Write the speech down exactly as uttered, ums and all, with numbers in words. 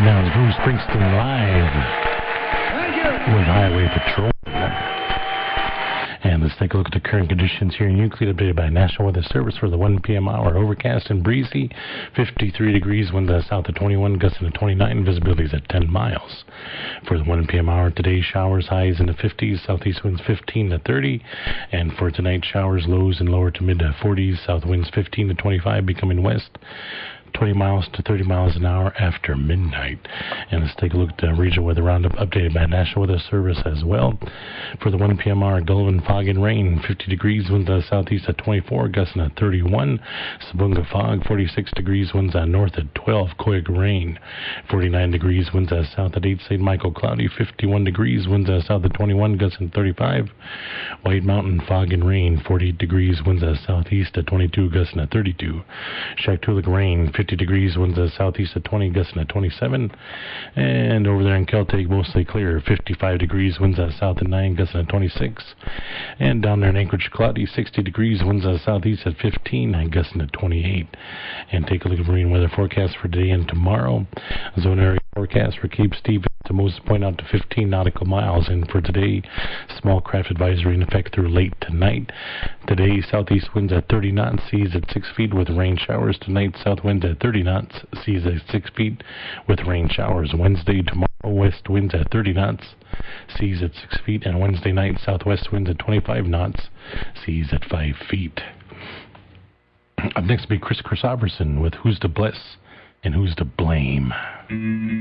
Right now is Bruce Springsteen live with Highway Patrol. And let's take a look at the current conditions here in Euclid, updated by National Weather Service for the one p.m. hour. Overcast and breezy, fifty-three degrees, wind uh, south of twenty-one, gusting to twenty-nine, visibility is at ten miles. For the one p.m. hour today, showers, highs in the fifties, southeast winds fifteen to thirty. And for tonight, showers, lows in lower to mid forties, south winds fifteen to twenty-five, becoming west twenty miles to thirty miles an hour after midnight. And let's take a look at the regional weather roundup, updated by National Weather Service as well. For the one p.m. hour, Gullivan, fog and rain, fifty degrees, winds out southeast at twenty-four, gusting at thirty-one. Sabunga, fog, forty-six degrees, winds out north at twelve. Coig, rain, forty-nine degrees, winds out south at eight. Saint Michael, cloudy, fifty-one degrees, winds out south at twenty-one, gusting thirty-five. White Mountain, fog and rain, forty-eight degrees, winds out southeast at twenty-two, gusting at thirty-two. Shaktoolik, rain, fifty degrees, winds out southeast at twenty, gusting at twenty-seven. And over there in Celtic, mostly clear, fifty-five degrees, winds out south at nine, gusting at twenty-six. And down there in Anchorage, cloudy, sixty degrees, winds out southeast at fifteen, and gusting at twenty-eight. And take a look at marine weather forecast for today and tomorrow. Zone area forecast for Cape Stevens to Moses Point out to fifteen nautical miles. And for today, small craft advisory in effect through late tonight. Today, southeast winds at thirty knots, seas at six feet with rain showers. Tonight, south winds at thirty knots, seas at six feet with rain showers. Wednesday, tomorrow, west winds at thirty knots, seas at six feet. And Wednesday night, southwest winds at twenty-five knots, seas at five feet. Up next will be Chris Christopherson with Who's to Bless and Who's to Blame.